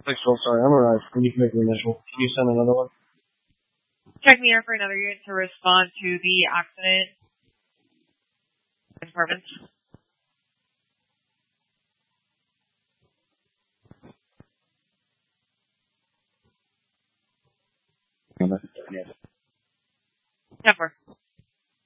612, sorry, I'm arrived. You can make the initial. Can you send another one? Check me air for another unit to respond to the accident. Department. Yes. 10-4.